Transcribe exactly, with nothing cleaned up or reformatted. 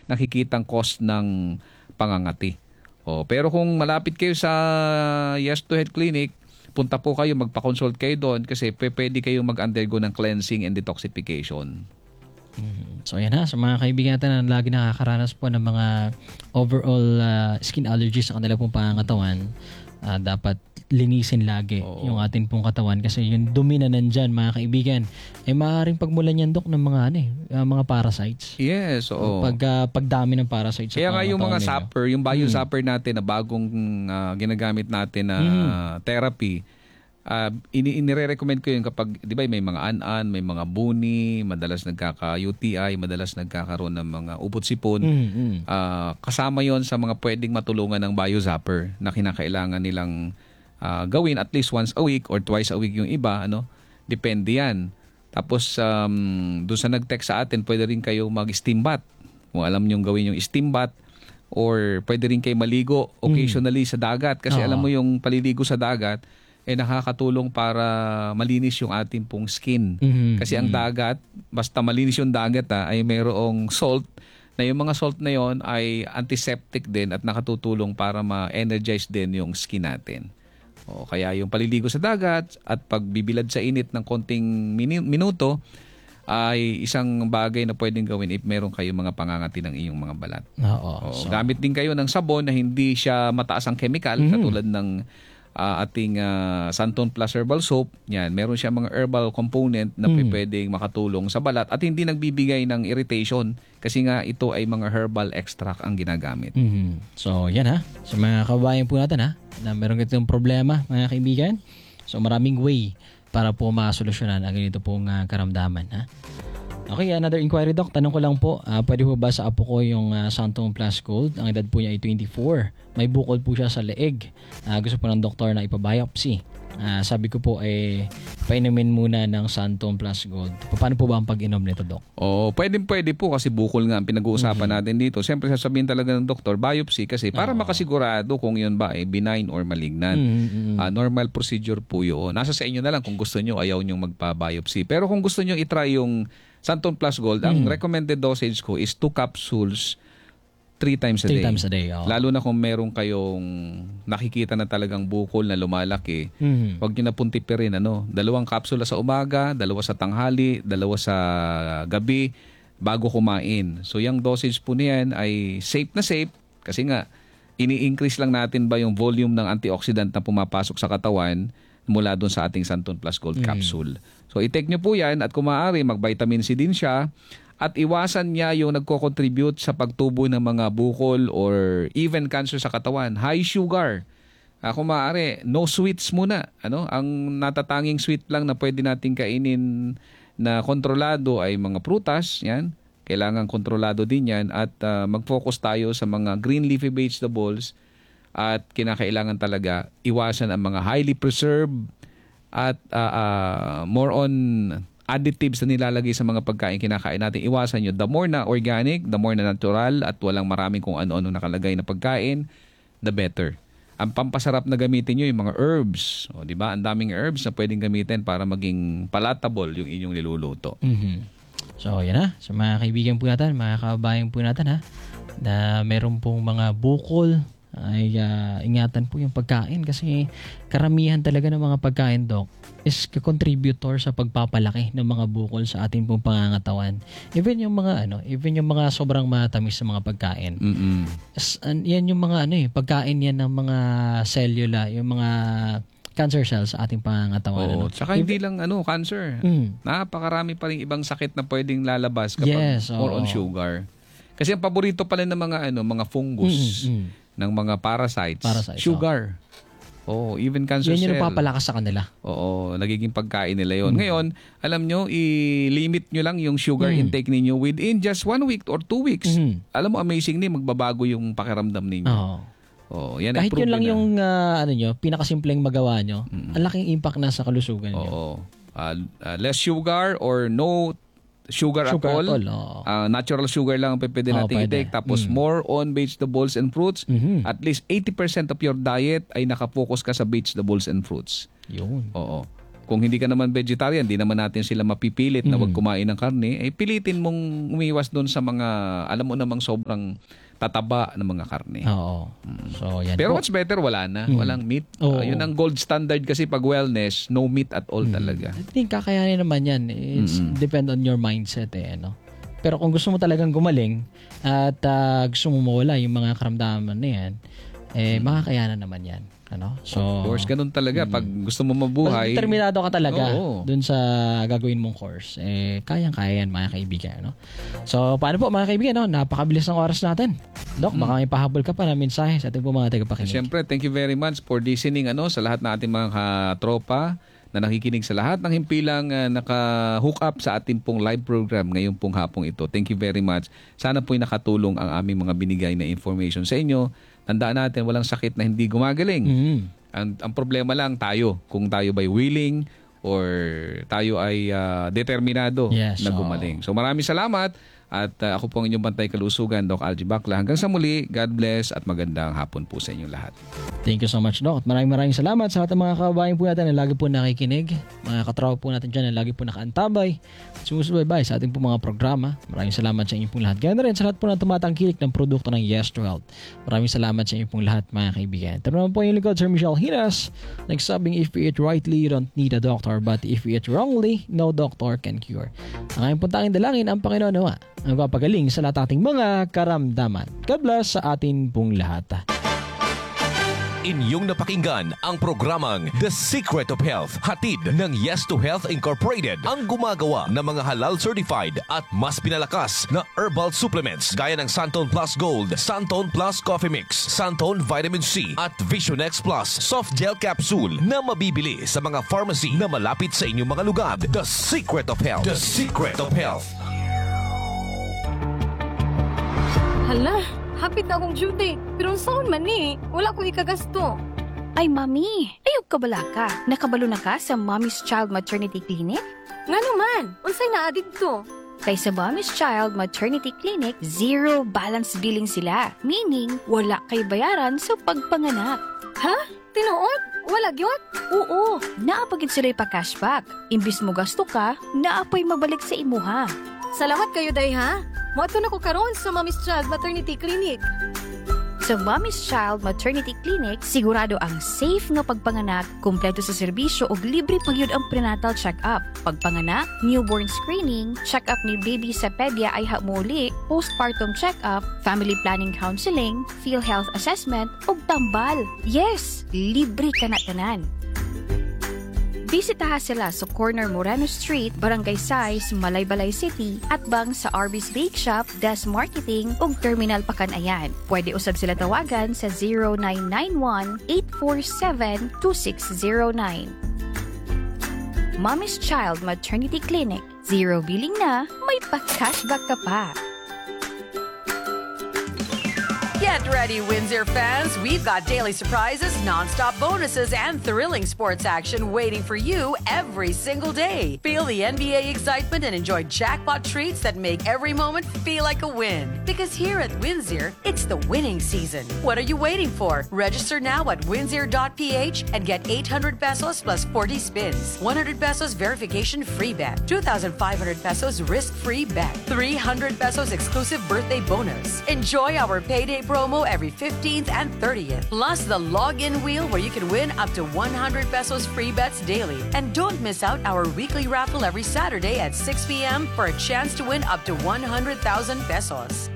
nakikitang cost ng pangangati. O, pero kung malapit kayo sa Yes to Health Clinic, punta po kayo, magpa-consult kayo doon kasi pwede kayong mag-undergo ng cleansing and detoxification. Mm-hmm. So yan ha, sa mga kaibigan natin na lagi nakakaranas po ng mga overall uh, skin allergies sa kanila pong pangangatawan, uh, dapat linisin lagi Oo. yung ating pong katawan kasi yung dumi na nandyan, mga kaibigan, ay maaaring pagmulan yan, Dok, ng mga ano eh, uh, mga parasites. Yes, oo. Pag, uh, pagdami ng parasites. Kaya nga yung mga supper, yung bio-supper mm. natin na bagong uh, ginagamit natin na mm. therapy, uh, ini inire-recommend ko yun kapag, di ba, may mga an-an, may mga buni, madalas nagkaka-U T I, madalas nagkakaroon ng mga upot-sipon. Mm-hmm. Uh, kasama yon sa mga pwedeng matulungan ng bio-supper na kinakailangan nilang Uh, gawin at least once a week or twice a week yung iba, ano, depende yan. Tapos um, doon sa nag-text sa atin, pwede rin kayo mag-steam bath. Kung alam nyo gawin yung steam bath, or pwede rin kayo maligo occasionally mm. sa dagat kasi uh-huh. alam mo yung paliligo sa dagat eh nakakatulong para malinis yung ating pong skin. Mm-hmm. Kasi ang dagat, basta malinis yung dagat ha, ay mayroong salt na yung mga salt na yon ay antiseptic din at nakatutulong para ma-energize din yung skin natin. O, kaya yung paliligo sa dagat at pagbibilad sa init ng konting mini- minuto ay isang bagay na pwedeng gawin if meron kayong mga pangangati ng iyong mga balat. Oo. O, So, gamit din kayo ng sabon na hindi siya mataas ang chemical mm-hmm. katulad ng uh, ating uh, Santon Plus Herbal Soap. Yan, meron siya mga herbal component na mm-hmm. pwedeng makatulong sa balat at hindi nagbibigay ng irritation kasi nga ito ay mga herbal extract ang ginagamit. Mm-hmm. So, yan ha. Sa mga kabayan po natin ha, na meron itong problema, mga kaibigan. So, maraming way para po masolusyonan ang ganito pong uh, karamdaman. Ha? Okay, another inquiry, Doc. Tanong ko lang po, uh, pwede po ba sa apo ko yung uh, Santon Plus Gold? Ang edad po niya ay twenty-four. May bukol po siya sa leeg. Uh, gusto po ng doktor na ipabiopsy. Uh, sabi ko po ay eh, painumin muna ng Santon Plus Gold. Paano po ba ang pag-inom nito, Doc? Oh, pwede pwede po kasi bukol nga ang pinag-uusapan mm-hmm. natin dito. Siyempre sasabihin talaga ng doktor, biopsy kasi para oh. makasigurado kung yun ba ay benign or malignant. Mm-hmm. Uh, normal procedure po yun. Nasa sa inyo na lang kung gusto nyo, ayaw nyo magpa-biopsy. Pero kung gusto nyo itry yung Santon Plus Gold, ang mm-hmm. recommended dosage ko is two capsules three times a three day. times a day, oh. Lalo na kung meron kayong nakikita na talagang bukol na lumalaki, mm-hmm. huwag nyo na puntipirin. Ano? Dalawang kapsula sa umaga, dalawa sa tanghali, dalawa sa gabi, bago kumain. So, yung dosage po niyan ay safe na safe kasi nga, ini-increase lang natin ba yung volume ng antioxidant na pumapasok sa katawan mula doon sa ating Santon Plus Gold mm-hmm. capsule. So, i-take nyo po yan at kung maaari, mag-vitamin C din siya. At iwasan niya yung nagko-contribute sa pagtubo ng mga bukol or even cancer sa katawan. High sugar. Uh, kung maaari, no sweets muna. Ano? Ang natatanging sweet lang na pwede nating kainin na kontrolado ay mga prutas. Yan. Kailangan kontrolado din yan. At uh, mag-focus tayo sa mga green leafy vegetables. At kinakailangan talaga iwasan ang mga highly preserved at uh, uh, more on additives na nilalagay sa mga pagkain kinakain natin. Iwasan nyo. The more na organic, the more na natural at walang maraming kung ano-ano nakalagay na pagkain, the better. Ang pampasarap na gamitin nyo yung mga herbs. O, di ba? Ang daming herbs na pwedeng gamitin para maging palatable yung inyong niluluto. Mm-hmm. So, yan ha. Sa mga kaibigan po natin, mga kababayan po natin ha, na meron pong mga bukol, ay uh, ingatan po yung pagkain kasi karamihan talaga ng mga pagkain, Doc, is contributor sa pagpapalaki ng mga bukol sa ating pong pangangatawan. Even yung mga ano, even yung mga sobrang matamis sa mga pagkain. Mm-mm. As, an, yan yung mga ano eh, pagkain yan ng mga cellula, yung mga cancer cells sa ating pangangatawan. Oo, ano? tsaka hindi lang ano, cancer. Mm. Napakarami pa rin ibang sakit na pwedeng lalabas kapag yes, more on sugar. Kasi ang paborito pala ng mga ano, mga fungus. Mm-mm. ng mga parasites, Parasites, sugar. Oh, even cancer yan cell. Yan yung napapalakas sa kanila. Oo, nagiging pagkain nila yon. Mm. Ngayon, alam nyo, i-limit nyo lang yung sugar mm. intake ninyo within just one week or two weeks. Mm. Alam mo, amazingly, magbabago yung pakiramdam ninyo. Oo. Oh, yan kahit yun lang na. yung uh, ano nyo, pinakasimpleng magawa nyo, mm. ang laking impact na sa kalusugan nyo. Oo. Uh, uh, less sugar or no sugar, sugar at all. all oh. uh, natural sugar lang ang pwede oh, natin i-take. Tapos mm. more on vegetables and fruits. Mm-hmm. At least eighty percent of your diet ay nakafocus ka sa vegetables and fruits. Yun. Oo. Kung hindi ka naman vegetarian, di naman natin sila mapipilit na wag kumain ng karne, eh pilitin mong umiwas doon sa mga, alam mo namang sobrang tataba ng mga karne. Oo. So, yan Pero po. what's better, wala na. Walang meat. Oo. Ah, yun ang gold standard kasi pag wellness, no meat at all talaga. I think kakayanin naman yan. It's depend on your mindset eh, no? Pero kung gusto mo talagang gumaling at ah, gusto mo mawala yung mga karamdaman na yan, eh, makakayanan naman yan. Ano? So, Of course, ganun talaga. Pag gusto mo Pag mabuhay, determinado ka talaga Oo. dun sa gagawin mong course, eh, kayang-kaya yan, mga kaibigan. No? So, paano po, mga kaibigan? No? Napakabilis ng oras natin. Dok, baka may pahabol ka pa na mensahe sa ating po mga tagapakinig. Siyempre, thank you very much for listening ano, sa lahat ng ating mga katropa na nakikinig sa lahat ng himpilang uh, naka-hook up sa ating pong live program ngayong pong hapong ito. Thank you very much. Sana po'y nakatulong ang aming mga binigay na information sa inyo. Tandaan natin, walang sakit na hindi gumagaling. Mm. Ang, ang problema lang tayo, kung tayo ba'y willing or tayo ay uh, determinado Yes, na oo. gumaling. So maraming salamat at uh, ako po ang inyong bantay kalusugan, Doc Algie Bacla. Hanggang sa muli, God bless at magandang hapon po sa inyong lahat. Thank you so much, Doc. At maraming maraming salamat sa lahat ng mga kababayan po natin na lagi po nakikinig. Mga katrawa po natin dyan na lagi po nakaantabay. Sumusubaybay sa ating po mga programa. Maraming salamat sa inyong pong lahat. Ganoon rin sa lahat po na tumatangkilik ng produkto ng Yes to Health. Maraming salamat sa inyong pong lahat, mga kaibigan. Ito naman po yung lingkod, Sir Michelle Hinas. Nagsabing, if you eat rightly, you don't need a doctor. But if you eat wrongly, no doctor can cure. Ang aking puntangin dalangin, ang Panginoon nawa ang papagaling sa lahat ating mga karamdaman. God bless sa atin pong lahat. Inyong napakinggan ang programang The Secret of Health, hatid ng Yes to Health Incorporated, ang gumagawa ng mga halal certified at mas pinalakas na herbal supplements gaya ng Santon Plus Gold, Santon Plus Coffee Mix, Santon Vitamin C at Vision X Plus Soft Gel Capsule na mabibili sa mga pharmacy na malapit sa inyong mga lugar. The Secret of Health. The Secret of Health. Hala, hapit na akong duty. Pero saan man eh, wala ko ikagasto. Ay, Mami, ayog ka bala ka? Nakabalo na ka sa Mommy's Child Maternity Clinic? Nga naman, unsay naa didto? Kay sa Mommy's Child Maternity Clinic, zero balance billing sila. Meaning, wala kay bayaran sa pagpanganak. Ha? Tinuod? Wala gyud? Oo, naapagid sila pa cashback. Imbis mo gasto ka, naapoy mabalik sa imuha. Salamat kayo, day ha? Moto na ko karon sa Mommy's Child Maternity Clinic. Sa Mommy's Child Maternity Clinic, sigurado ang safe nga pagpanganak, kumpleto sa serbisyo ug libre pagyud ang prenatal check-up, pagpanganak, newborn screening, check-up ni baby sa pedya ay hamuli, postpartum check-up, family planning counseling, PhilHealth assessment ug tambal. Yes, libre ka na tanan. Bisitaha sila sa corner Moreno Street, Barangay Sais, Malaybalay City at bang sa Arby's Bake Shop, Des Marketing ug Terminal Pakanayan. Pwede usab sila tawagan sa zero nine nine one, eight four seven, two six zero nine. Mommy's Child Maternity Clinic. Zero billing na, may pa-cashback ka pa. Get ready, Windsor fans. We've got daily surprises, non-stop bonuses, and thrilling sports action waiting for you every single day. Feel the N B A excitement and enjoy jackpot treats that make every moment feel like a win. Because here at Windsor, it's the winning season. What are you waiting for? Register now at windsor dot p h and get eight hundred pesos plus forty spins, one hundred pesos verification free bet, two thousand five hundred pesos risk-free bet, three hundred pesos exclusive birthday bonus. Enjoy our payday promo every fifteenth and thirtieth. Plus the login wheel where you can win up to one hundred pesos free bets daily. And don't miss out our weekly raffle every Saturday at six p.m. for a chance to win up to one hundred thousand pesos.